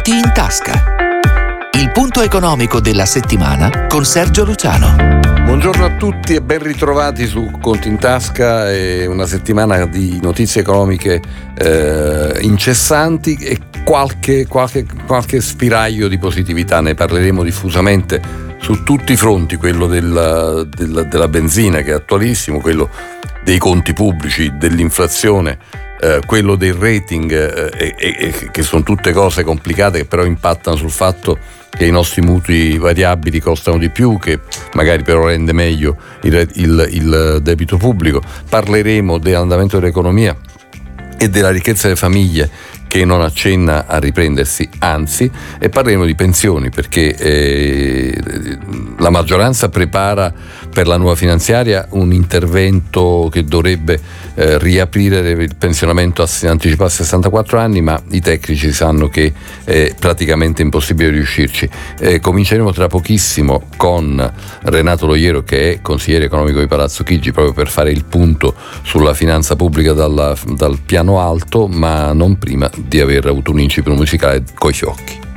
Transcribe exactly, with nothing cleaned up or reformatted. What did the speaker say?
Conti in tasca. Il punto economico della settimana con Sergio Luciano. Buongiorno a tutti e ben ritrovati su Conti in tasca. È una settimana di notizie economiche eh, incessanti e qualche, qualche, qualche spiraglio di positività. Ne parleremo diffusamente su tutti i fronti, quello della, della, della benzina, che è attualissimo, quello dei conti pubblici, dell'inflazione, eh, quello del rating, eh, e, e, che sono tutte cose complicate che però impattano sul fatto che i nostri mutui variabili costano di più, che magari però rende meglio il, il, il debito pubblico. Parleremo dell'andamento dell'economia e della ricchezza delle famiglie, che non accenna a riprendersi, anzi, e parleremo di pensioni, perché eh, la maggioranza prepara per la nuova finanziaria un intervento che dovrebbe eh, riaprire il pensionamento anticipato a sessantaquattro anni, ma i tecnici sanno che è praticamente impossibile riuscirci. Eh, cominceremo tra pochissimo con Renato Loiero, che è consigliere economico di Palazzo Chigi, proprio per fare il punto sulla finanza pubblica dalla, dal piano alto, ma non prima di aver avuto un incipit musicale coi fiocchi.